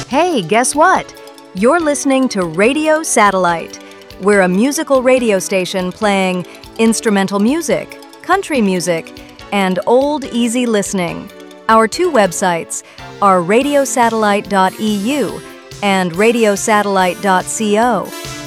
Hey, guess what? You're listening to Radio Satellite. We're a musical radio station playing instrumental music, country music, and old easy listening. Our two websites are radiosatellite.eu and radiosatellite.co.